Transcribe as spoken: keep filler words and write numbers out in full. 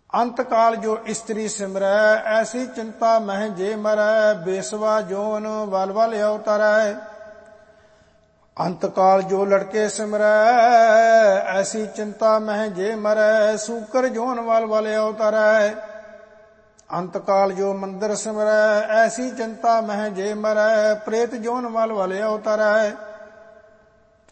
ਅੰਤ ਕਾਲ ਜੋ ਇਸਤਰੀ ਸਿਮਰੈ, ਐਸੀ ਚਿੰਤਾ ਮਹਿ ਜੇ ਮਰੈ। ਬੇਸਵਾ ਜੋਨ ਵਲ ਵਲ ਅਵਤਰੈ, ਅੰਤ ਕਾਲ ਜੋ ਲੜਕੇ ਸਿਮਰੈ, ਐਸੀ ਚਿੰਤਾ ਮਹਿ ਜੇ ਮਰੈ। ਸੂਕਰ ਜੋਨ ਵਲ ਵਲ ਅਵਤਰੈ, ਅੰਤ ਕਾਲ ਜੋ ਮੰਦਰ ਸਿਮਰੈ, ਐਸੀ ਚਿੰਤਾ ਮਹਿ ਜੇ ਮਰੈ। ਪ੍ਰੇਤ ਜੋਨ ਵਲ ਵਲ ਅਵਤਰੈ,